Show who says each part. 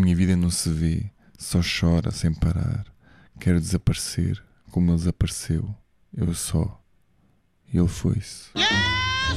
Speaker 1: minha vida não se vê, só chora sem parar. Quero desaparecer como ele desapareceu. Eu só. E ele foi-se.